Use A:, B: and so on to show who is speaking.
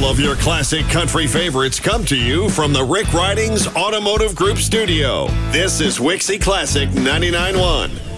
A: All of your classic country favorites come to you from the Rick Ridings Automotive Group studio. This is Wixie Classic 99.1.